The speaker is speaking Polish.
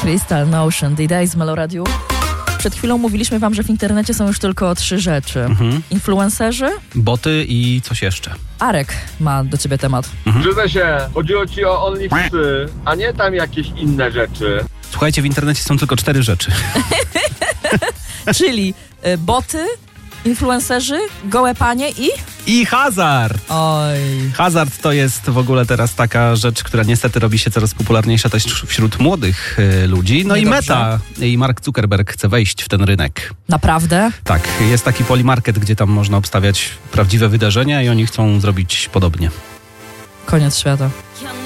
Crystal Notion, D-Days, Melo Radio. Przed chwilą mówiliśmy wam, że w internecie są już tylko 3 rzeczy. Influencerzy, boty i coś jeszcze. Arek ma do ciebie temat. Przyznaj się, chodziło ci o OnlyFansy, a nie tam jakieś inne rzeczy. Słuchajcie, w internecie są tylko 4 rzeczy. Czyli boty, influencerzy, gołe panie I hazard! Oj. Hazard to jest w ogóle teraz taka rzecz, która niestety robi się coraz popularniejsza też wśród młodych ludzi. No Niedobrze. i Meta i Mark Zuckerberg chce wejść w ten rynek. Naprawdę? Tak, jest taki Polymarket, gdzie tam można obstawiać prawdziwe wydarzenia i oni chcą zrobić podobnie. Koniec świata.